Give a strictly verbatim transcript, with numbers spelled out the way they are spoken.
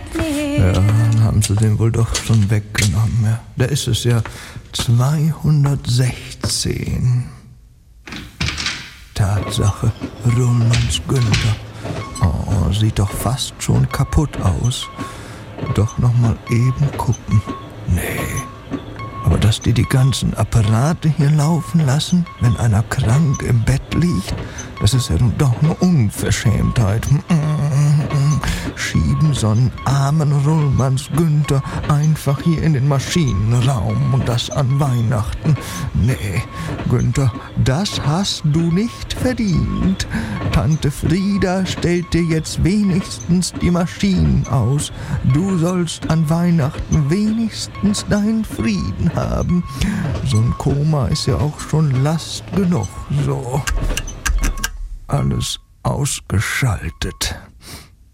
Nee. Ja, dann haben sie den wohl doch schon weggenommen. Ja. Da ist es ja zweihundertsechzehn. Tatsache, Rullmanns Günther. Oh, sieht doch fast schon kaputt aus. Doch noch mal eben gucken. Nee. Aber dass die die ganzen Apparate hier laufen lassen, wenn einer krank im Bett liegt, das ist ja nun doch eine Unverschämtheit. Schieben so einen armen Rullmanns Günther einfach hier in den Maschinenraum und das an Weihnachten. Nee, Günther, das hast du nicht verdient. Tante Frieda stellt dir jetzt wenigstens die Maschinen aus. Du sollst an Weihnachten wenigstens deinen Frieden haben. So ein Koma ist ja auch schon Last genug. So, alles ausgeschaltet.